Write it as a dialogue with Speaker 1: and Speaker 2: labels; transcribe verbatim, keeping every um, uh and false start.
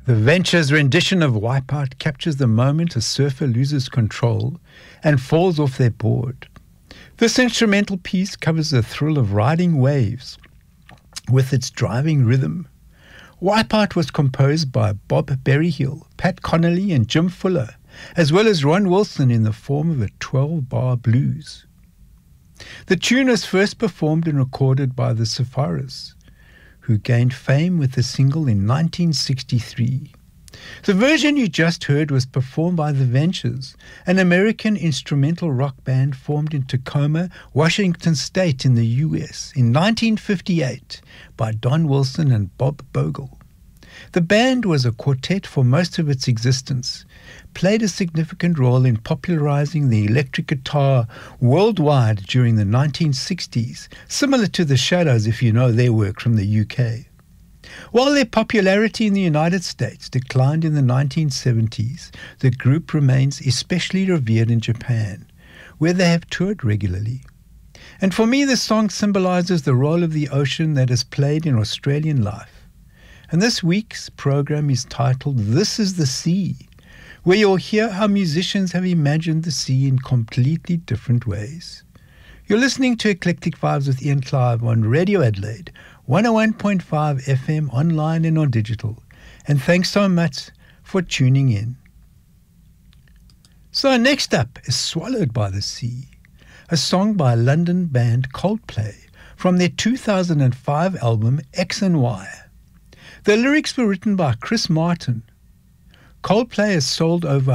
Speaker 1: The Ventures' rendition of Wipeout captures the moment a surfer loses control and falls off their board. This instrumental piece covers the thrill of riding waves with its driving rhythm. Wipeout was composed by Bob Berryhill, Pat Connolly and Jim Fuller, as well as Ron Wilson in the form of a twelve-bar blues. The tune was first performed and recorded by the Sepharas, who gained fame with the single in nineteen sixty-three. The version you just heard was performed by The Ventures, an American instrumental rock band formed in Tacoma, Washington State in the U S in nineteen fifty-eight by Don Wilson and Bob Bogle. The band was a quartet for most of its existence, played a significant role in popularizing the electric guitar worldwide during the nineteen sixties, similar to the Shadows if you know their work from the U K. While their popularity in the United States declined in the nineteen seventies, the group remains especially revered in Japan, where they have toured regularly. And for me, this song symbolizes the role of the ocean that is played in Australian life. And this week's program is titled This is the Sea, where you'll hear how musicians have imagined the sea in completely different ways. You're listening to Eclectic Vibes with Ian Clive on Radio Adelaide, one oh one point five F M, online and on digital. And thanks so much for tuning in. So next up is Swallowed by the Sea, a song by London band Coldplay from their two thousand five album X and Y. The lyrics were written by Chris Martin. Coldplay has sold over